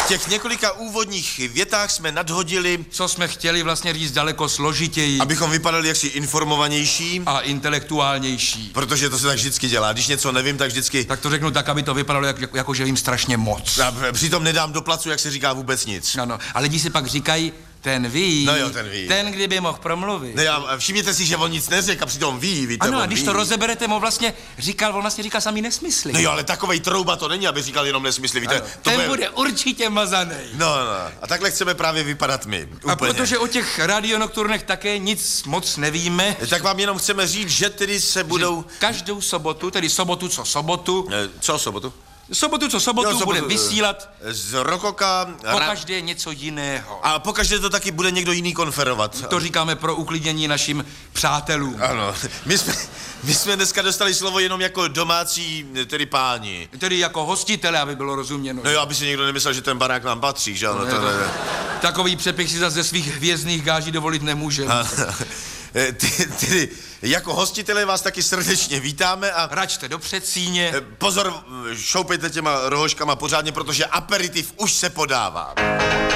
těch několika úvodních větách jsme nadhodili, Co jsme chtěli vlastně říct daleko složitěji abychom vypadali jaksi informovanější, a intelektuálnější. protože to se tak vždycky dělá. Když něco nevím, tak vždycky... Tak to řeknu tak, aby to vypadalo jako že vím strašně moc. A přitom nedám do placu, jak se říká, vůbec nic. Ano, a lidi si pak říkají, ten ví, No jo, ten ví. ten kdyby mohl promluvit. Ne, a všimněte si, že on nic neřekl a přitom ví, víte, Ano, on a když ví. to rozeberete, on vlastně říkal samý nesmysly. No jo, ale takovej trouba to není, aby říkal jenom nesmysly, víte. Ano, ten bude určitě mazanej. No. A takhle chceme právě vypadat my. Úplně. A protože o těch radionokturnech také nic moc nevíme, Tak vám jenom chceme říct, že tedy se budou... každou sobotu, tedy sobotu co sobotu, Co sobotu? sobotu co sobotu budeme vysílat Z Rokoka... pokaždé něco jiného. A pokaždé to taky bude někdo jiný konferovat. To říkáme pro uklidnění našim přátelům. Ano, my jsme dneska dostali slovo jenom jako domácí, tedy páni. Tedy jako hostitele, aby bylo rozuměno. No jo, aby si někdo nemyslel, že ten barák nám patří, že ano? Takový přepich si zase ze svých hvězdných gáží dovolit nemůžeme. Tedy jako hostitele vás taky srdečně vítáme a... Račte do předsíně. Pozor, šoupejte těma rohožkama pořádně, protože aperitiv už se podává.